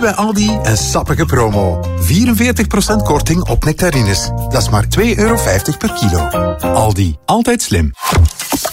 bij Aldi een sappige promo. 44% korting op nectarines. Dat is maar €2,50 per kilo. Aldi, altijd slim.